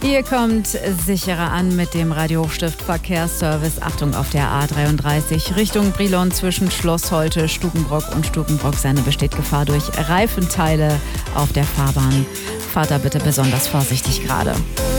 Ihr kommt sicherer an mit dem Radio Hochstift Verkehrsservice. Achtung auf der A33 Richtung Brilon zwischen Schloss Holte, Stukenbrock und Stukenbrock-Sende besteht Gefahr durch Reifenteile auf der Fahrbahn. Fahrt da bitte besonders vorsichtig gerade.